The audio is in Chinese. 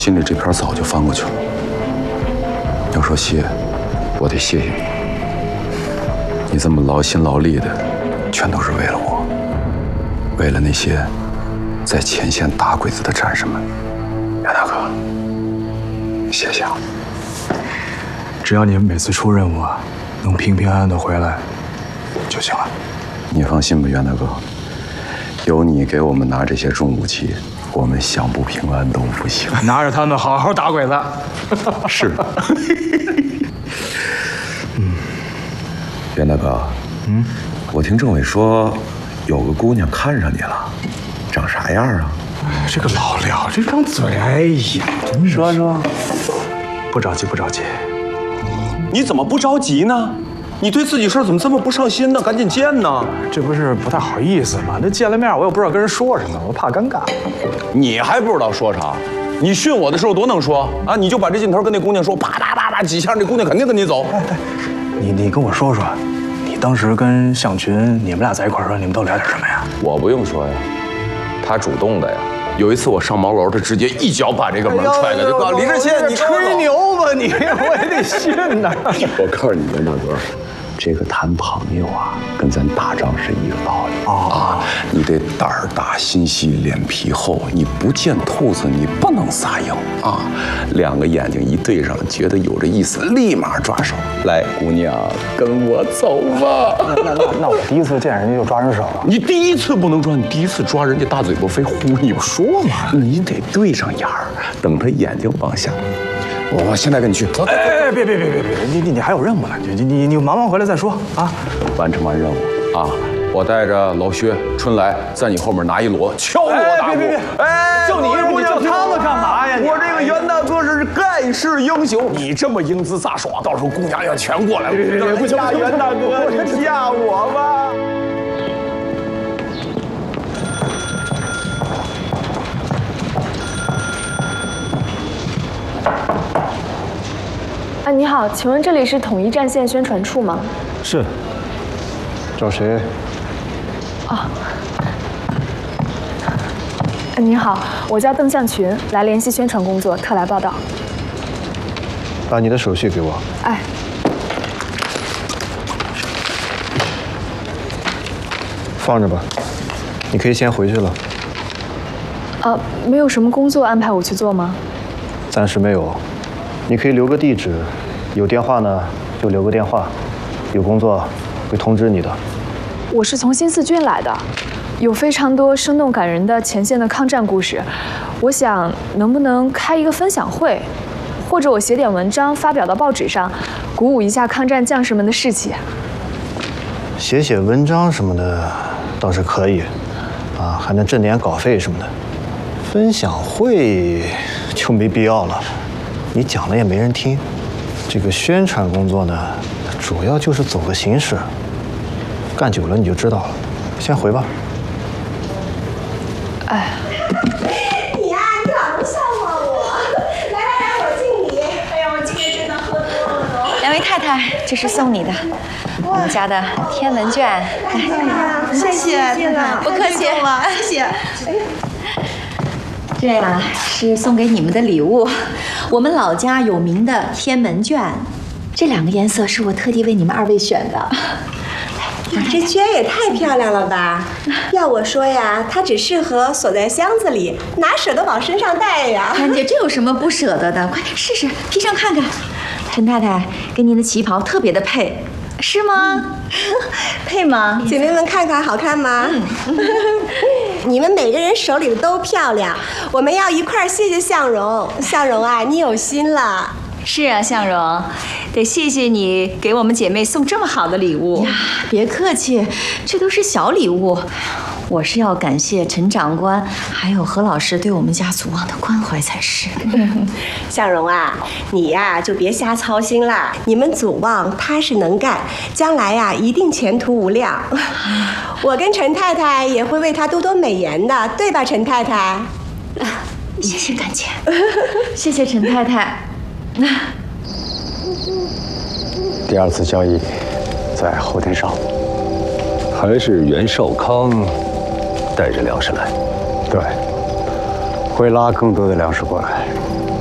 心里这篇早就翻过去了。要说谢，我得谢谢你。你这么劳心劳力的，全都是为了我，为了那些在前线打鬼子的战士们。袁大哥，谢谢啊！ 只要你们每次出任务啊，能平平安安的回来就行了。 你放心吧，袁大哥，有你给我们拿这些重武器，我们想不平安都不行。 拿着他们好好打鬼子。 是。袁大哥，我听政委说，有个姑娘看上你了，长啥样啊？ 这个老廖这张嘴，哎呀，真是说，不着急，不着急。 你怎么不着急呢？你对自己事儿怎么这么不上心呢？赶紧见呢！ 这不是不太好意思吗？那见了面，我也不知道跟人说什么，我怕尴尬。 你还不知道说啥？你训我的时候多能说啊！你就把这劲头跟那姑娘说，啪啪啪啪几下，这姑娘肯定跟你走。 你跟我说说，你当时跟向群你们俩在一块儿时候，你们都聊点什么呀？ 我不用说呀，他主动的呀。有一次我上茅楼，他直接一脚把这个门踹开，就告诉李志谦，你吹牛吧你，我也得信呐。 我告诉你，袁大哥，这个谈朋友啊，跟咱打仗是一个道理啊。你得胆儿大心细脸皮厚，你不见兔子你不能撒鹰啊。两个眼睛一对上，觉得有这意思，立马抓手。来，姑娘，跟我走吧。 那我第一次见人家就抓人手了。 你第一次不能抓，你第一次抓人家大嘴巴非呼你，不说嘛？你得对上眼儿，等他眼睛往下。我现在跟你去，走。 哎，别，你还有任务呢，你忙回来再说啊。 完成完任务啊！我带着老薛、春来在你后面拿一锣，敲锣打鼓。 哎， 就你一姑娘，他们干嘛呀？ 我这个袁大哥是盖世英雄，你这么英姿飒爽，到时候姑娘要全过来了。 别，不行， 袁大哥，你嫁我吧。 啊，你好，请问这里是统一战线宣传处吗？ 是。找谁？ 哦。你好，我叫邓向群，来联系宣传工作，特来报道。 把你的手续给我。 哎。 放着吧，你可以先回去了。 没有什么工作安排我去做吗？ 暂时没有。你可以留个地址，有电话呢就留个电话，有工作会通知你的。 我是从新四军来的，有非常多生动感人的前线的抗战故事，我想能不能开一个分享会，或者我写点文章发表到报纸上，鼓舞一下抗战将士们的士气。 写文章什么的倒是可以，啊，还能挣点稿费什么的。分享会就没必要了。你讲了也没人听，这个宣传工作呢，主要就是走个形式，干久了你就知道了。先回吧。 哎， 你呀，你老能笑话我。来，我敬你。哎呀，我今天真的喝多了都。 两位太太，这是送你的，我们家的天文卷。 哎呀，谢谢， 不客气了，谢谢。 这呀是送给你们的礼物，我们老家有名的天文卷，这两个颜色是我特地为你们二位选的。 哇，这卷也太漂亮了吧！要我说呀，它只适合锁在箱子里，哪舍得往身上带呀？ 兰姐，这有什么不舍得的？快试试，披上看看。陈太太跟您的旗袍特别的配，是吗？配吗？ 姐妹们看看好看吗？你们每个人手里的都漂亮，我们要一块儿谢谢向荣。向荣啊，你有心了。 是啊，向荣，得谢谢你给我们姐妹送这么好的礼物呀！别客气，这都是小礼物。我是要感谢陈长官还有何老师对我们家祖望的关怀才是。 向荣啊，你呀就别瞎操心啦。你们祖望踏实能干，将来呀一定前途无量。我跟陈太太也会为他多多美言的，对吧，陈太太？ 谢谢干姐，谢谢陈太太。 第二次交易在后天上午，还是袁绍康带着粮食来。对，会拉更多的粮食过来。